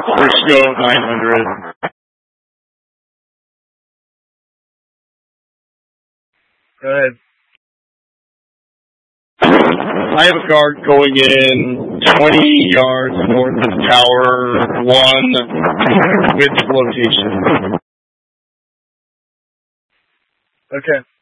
Briscoe 900. Go ahead. I have a guard going in 20 yards north of Tower 1 with flotation. Okay.